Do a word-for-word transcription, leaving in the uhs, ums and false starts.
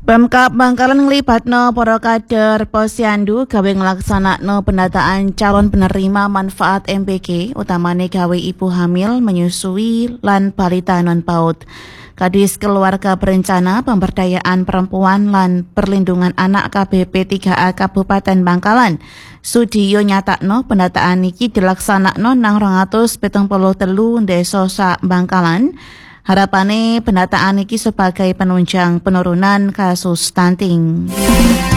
Pemkab Bangkalan nglibatno para kader Posyandu gawe nglaksanakno pendataan calon penerima manfaat M P K utamane gawe ibu hamil, menyusui lan balita non paut. Kadis Keluarga Berencana Pemberdayaan Perempuan lan Perlindungan Anak K B P tiga A Kabupaten Bangkalan Sudiyo nyatakno pendataan iki dilaksanakno nang rong atus pitung puluh telu desa sak Bangkalan. Harapane pendataan iki sebagai penunjang penurunan kasus stunting.